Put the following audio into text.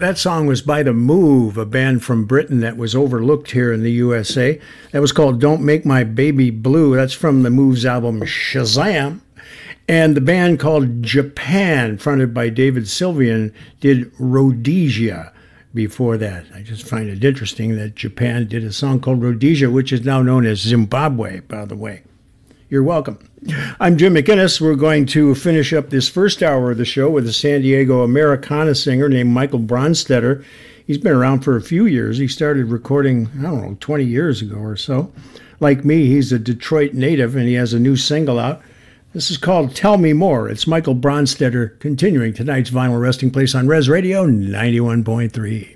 That song was by The Move, a band from Britain that was overlooked here in the USA. That was called Don't Make My Baby Blue. That's from The Move's album Shazam. And the band called Japan, fronted by David Sylvian, did Rhodesia before that. I just find it interesting that Japan did a song called Rhodesia, which is now known as Zimbabwe, by the way. You're welcome. I'm Jim McInnes. We're going to finish up this first hour of the show with a San Diego Americana singer named Michael Bronsteter. He's been around for a few years. He started recording, 20 years ago or so. Like me, he's a Detroit native, and he has a new single out. This is called Tell Me More. It's Michael Bronsteter continuing tonight's Vinyl Resting Place on Res Radio 91.3.